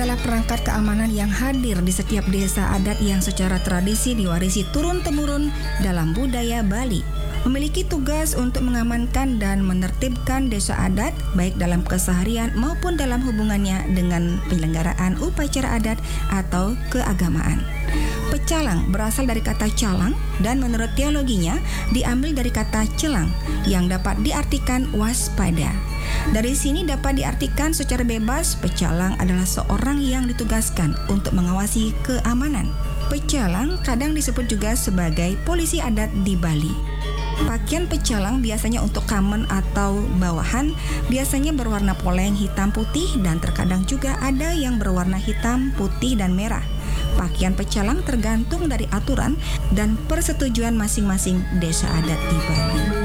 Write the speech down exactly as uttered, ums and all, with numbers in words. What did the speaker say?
adalah perangkat keamanan yang hadir di setiap desa adat yang secara tradisi diwarisi turun-temurun dalam budaya Bali. Memiliki tugas untuk mengamankan dan menertibkan desa adat baik dalam keseharian maupun dalam hubungannya dengan penyelenggaraan upacara adat atau keagamaan. Pecalang berasal dari kata calang dan menurut teologinya diambil dari kata celang yang dapat diartikan waspada. Dari sini dapat diartikan secara bebas pecalang adalah seorang yang ditugaskan untuk mengawasi keamanan. Pecalang kadang disebut juga sebagai polisi adat di Bali. Pakaian pecalang biasanya untuk kamen atau bawahan biasanya berwarna poleng hitam putih dan terkadang juga ada yang berwarna hitam, putih, dan merah. Pakaian pecalang tergantung dari aturan dan persetujuan masing-masing desa adat di Bali.